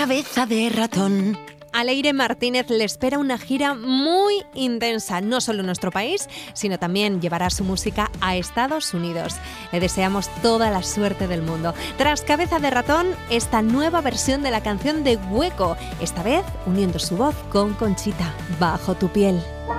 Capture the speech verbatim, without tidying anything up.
Cabeza de ratón. A Leire Martínez le espera una gira muy intensa, no solo en nuestro país, sino también llevará su música a Estados Unidos. Le deseamos toda la suerte del mundo. Tras Cabeza de ratón, esta nueva versión de la canción de Hueco, esta vez uniendo su voz con Conchita, Bajo tu piel.